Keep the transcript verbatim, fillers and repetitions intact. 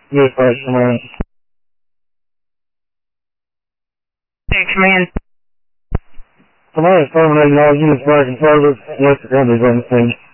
Good question, man. Thanks, man. Somebody's terminating all units back in service unless the company's on the scene.